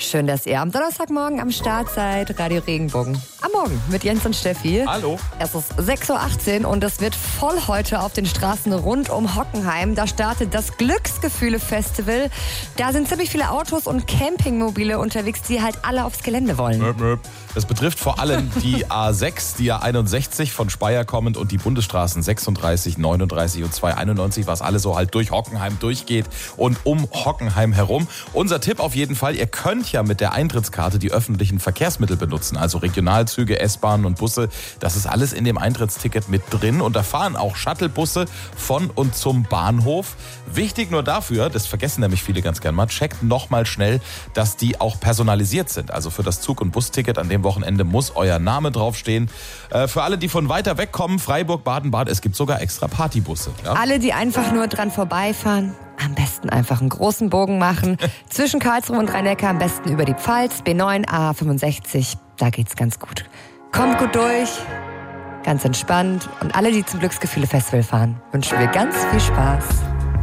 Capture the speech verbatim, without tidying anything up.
Schön, dass ihr am Donnerstagmorgen am Start seid. Radio Regenbogen. Am Morgen mit Jens und Steffi. Hallo. Es ist sechs Uhr achtzehn und es wird voll heute auf den Straßen rund um Hockenheim. Da startet das Glücksgefühle-Festival. Da sind ziemlich viele Autos und Campingmobile unterwegs, die halt alle aufs Gelände wollen. Das betrifft vor allem die A sechs, die A einundsechzig von Speyer kommend und die Bundesstraßen sechsunddreißig, neununddreißig und zweihunderteinundneunzig, was alles so halt durch Hockenheim durchgeht und um Hockenheim herum. Unser Tipp auf jeden Fall, ihr könnt ja mit der Eintrittskarte die öffentlichen Verkehrsmittel benutzen, also Regionalzüge, S-Bahnen und Busse. Das ist alles in dem Eintrittsticket mit drin und da fahren auch Shuttlebusse von und zum Bahnhof. Wichtig nur dafür, das vergessen nämlich viele ganz gern mal, checkt nochmal schnell, dass die auch personalisiert sind. Also für das Zug- und Busticket an dem Wochenende muss euer Name draufstehen. Äh, für alle, die von weiter weg kommen, Freiburg, Baden-Bad, es gibt sogar extra Partybusse. Ja? Alle, die einfach nur dran vorbeifahren, am besten einfach einen großen Bogen machen. Zwischen Karlsruhe und Rhein-Neckar am besten über die Pfalz, B neun, A fünfundsechzig. Da geht's ganz gut. Kommt gut durch, ganz entspannt. Und alle, die zum Glücksgefühle-Festival fahren, wünschen wir ganz viel Spaß.